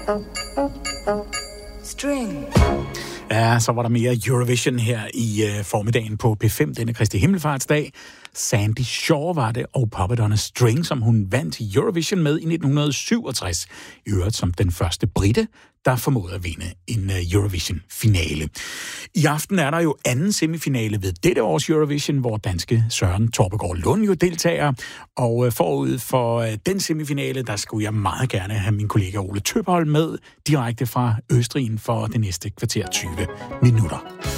String. Ja, så var der mere Eurovision her i formiddagen på P5 denne Kristi Himmelfartsdag. Sandy Shaw var det, og Puppet on a String, som hun vandt Eurovision med i 1967. I øvrigt som den første brite, der formåede at vinde en Eurovision-finale. I aften er der jo anden semifinale ved dette års Eurovision, hvor danske Søren Torpegaard Lund jo deltager. Og forud for den semifinale, der skulle jeg meget gerne have min kollega Ole Tøpholm med direkte fra Østrig for det næste kvarter 20 minutter.